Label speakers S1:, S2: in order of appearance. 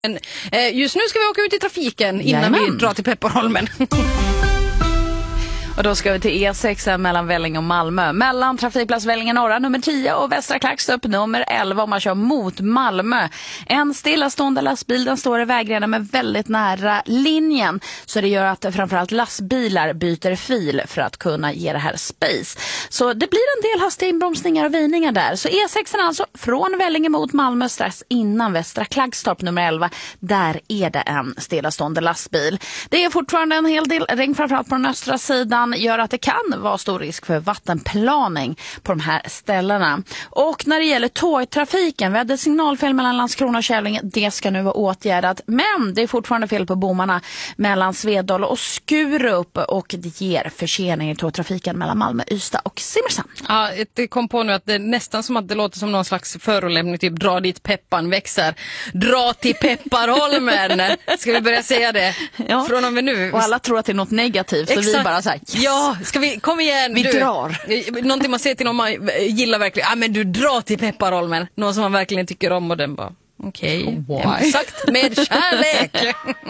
S1: Just nu ska vi åka ut i trafiken innan vi drar till Pepparholmen.
S2: Och då ska vi till E6 mellan Vellinge och Malmö. Mellan trafikplats Vellinge norra nummer 10 och Västra Klagstorp nummer 11 om man kör mot Malmö. En stillastående lastbil, den står i vägrenen men väldigt nära linjen. Så det gör att framförallt lastbilar byter fil för att kunna ge det här space. Så det blir en del hastiga inbromsningar och väjningar där. Så E6 är alltså från Vellinge mot Malmö strax innan Västra Klagstorp nummer 11. Där är det en stillastående lastbil. Det är fortfarande en hel del regn framförallt på den östra sidan. Gör att det kan vara stor risk för vattenplaning på de här ställena. Och när det gäller tågtrafiken, vi hade signalfel mellan Landskrona och Kävlinge, det ska nu vara åtgärdat. Men det är fortfarande fel på bommarna mellan Svedala och Skurup och det ger försening i tågtrafiken mellan Malmö, Ystad och Simrishamn.
S1: Ja, det kom på nu att det är nästan som att det låter som någon slags förolämpning, typ dra dit peppan växer. Dra till Pepparholmen. Ska vi börja säga det?
S2: Ja.
S1: Från och med nu.
S2: Och alla tror att det är något negativt, så vi bara så här, yes.
S1: Ja, ska vi, kom igen.
S2: Vi drar.
S1: Någonting man säger till någon man gillar verkligen. Men du drar till Pepparholmen. Någon som man verkligen tycker om och den bara, okej.
S2: Why?
S1: Sagt med kärlek.